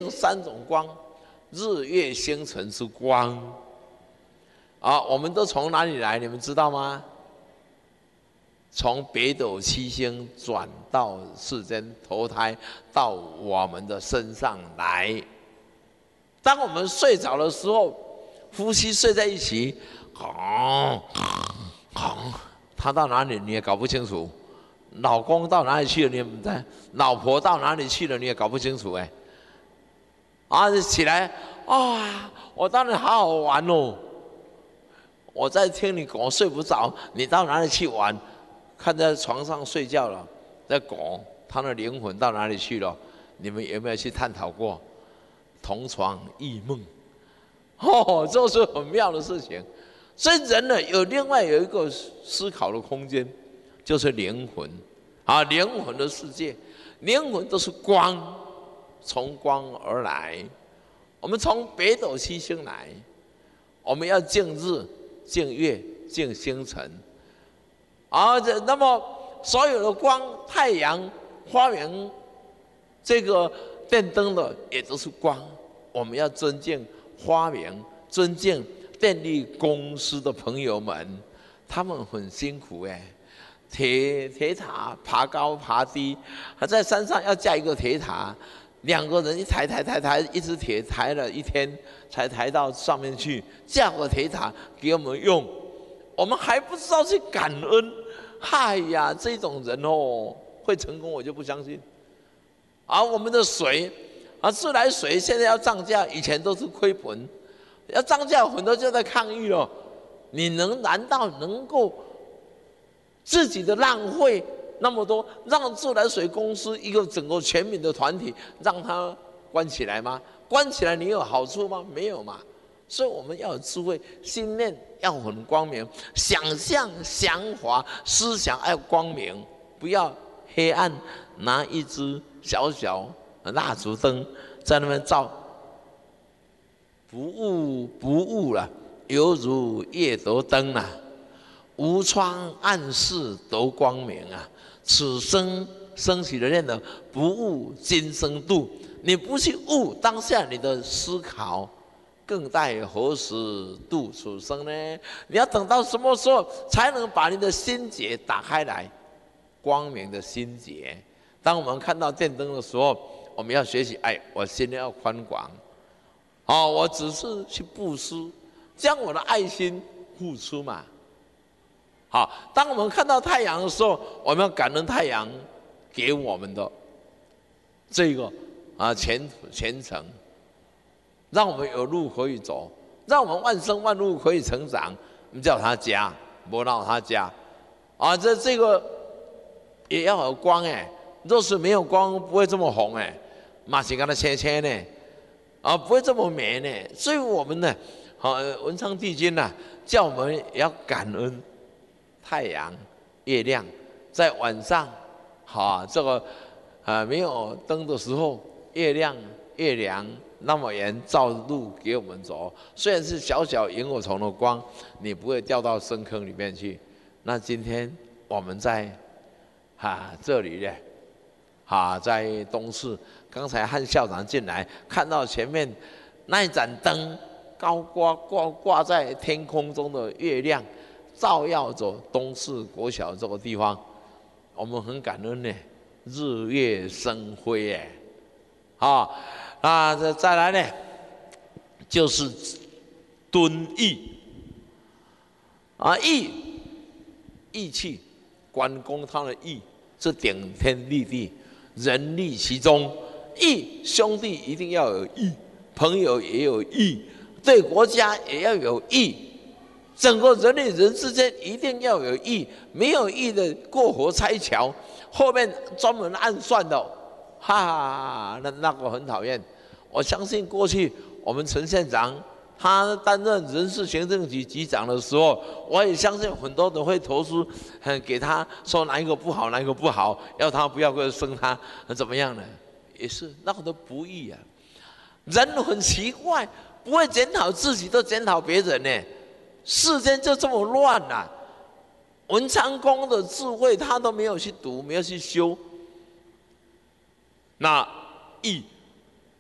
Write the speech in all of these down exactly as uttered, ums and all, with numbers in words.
三种光，日月星辰之光。啊，我们都从哪里来？你们知道吗？从北斗七星转到世间投胎到我们的身上来。当我们睡着的时候，夫妻睡在一起，哦哦，他到哪里你也搞不清楚，老公到哪里去了你也不在，老婆到哪里去了你也搞不清楚哎。啊，起来啊，我当然好好玩哦。我在听你狗睡不着，你到哪里去玩？看在床上睡觉了，在狗他的灵魂到哪里去了？你们有没有去探讨过？同床异梦，哦，这是很妙的事情。所以人呢，有另外有一个思考的空间，就是灵魂啊，灵魂的世界，灵魂都是光，从光而来。我们从北斗七星来，我们要敬日、敬月、敬星辰。啊，这那么所有的光，太阳、花园，这个电灯的也都是光。我们要尊敬花园，尊敬电力公司的朋友们，他们很辛苦哎，铁铁塔爬高爬低，还在山上要架一个铁塔，两个人一抬抬抬抬，一只铁抬了一天才抬到上面去，架个铁塔给我们用。我们还不知道去感恩，嗨呀，这种人哦会成功，我就不相信。而、啊、我们的水，啊，自来水现在要涨价，以前都是亏本，要涨价，很多就在抗议了。你能难道能够自己的浪费那么多，让自来水公司一个整个全民的团体让它关起来吗？关起来你有好处吗？没有嘛。所以我们要有智慧，心念要很光明，想象、想法、思想要光明，不要黑暗。拿一支小小蜡烛灯在那边照，不悟不悟了，犹如夜斗灯啊，无窗暗室得光明啊。此生升起的念头，不悟今生度。你不去悟当下你的思考，更待何时度此生呢？你要等到什么时候才能把你的心结打开来？光明的心结。当我们看到电灯的时候，我们要学习，哎，我心里要宽广。哦，我只是去布施，将我的爱心付出嘛。好，当我们看到太阳的时候，我们要感恩太阳给我们的这个啊前前程。让我们有路可以走，让我们万生万物可以成长。我们叫他家，不让他家，啊，这这个也要有光哎。若是没有光，不会这么红哎，马是跟它切切呢，啊，不会这么美呢。所以我们呢，好、啊、文昌帝君呢，叫我们也要感恩太阳、月亮，在晚上，好、啊、这个啊没有灯的时候，月亮、月亮。那么远照路给我们走，虽然是小小萤火虫的光，你不会掉到深坑里面去。那今天我们在啊这里呢，啊在东市，刚才汉校长进来，看到前面那一盏灯高挂挂挂在天空中的月亮，照耀着东市国小这个地方，我们很感恩呢，日月生辉哎，啊。啊，这再来呢，就是敦义啊，义义气，关公他的义是顶天立地，人立其中。义兄弟一定要有义，朋友也有义，对国家也要有义，整个人与人之间一定要有义，没有义的过河拆桥，后面专门暗算的。哈，那那个很讨厌。我相信过去我们陈县长他担任人事行政局局长的时候，我也相信很多人会投诉，给他说哪一个不好，哪一个不好，要他不要升他，怎么样呢？也是那个都不易啊。人很奇怪，不会检讨自己，都检讨别人呢。世间就这么乱啊！文昌公的智慧他都没有去读，没有去修。那义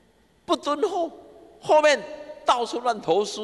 不敦厚，后面到处乱投尸，